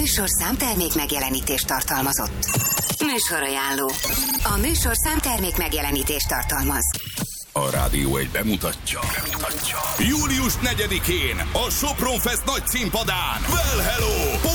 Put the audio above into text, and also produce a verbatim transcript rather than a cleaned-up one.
műsorszám termék megjelenítést tartalmazott. Műsorajánló. A műsorszám termék megjelenítést tartalmaz. A Rádió egy bemutatja. bemutatja. július negyedikén a Sopron Fest nagy színpadán Well Hello!